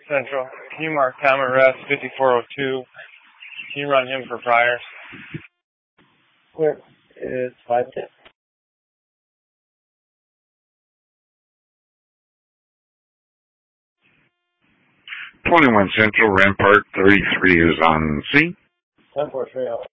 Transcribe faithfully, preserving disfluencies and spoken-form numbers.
Central. Can you mark time arrest fifty-four oh two? Can you run him for priors? Clear. It's five ten. twenty-one Central, Rampart thirty-three is on scene. ten four trail.